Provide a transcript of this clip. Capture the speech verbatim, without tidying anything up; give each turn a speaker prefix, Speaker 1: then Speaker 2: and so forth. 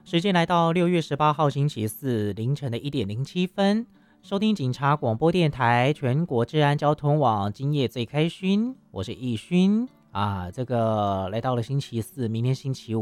Speaker 1: 时间来到六月十八号星期四凌晨的一点零七分，收听警察广播电台全国治安交通网今夜最开勋，我是易勋啊。这个来到了星期四，明天星期五。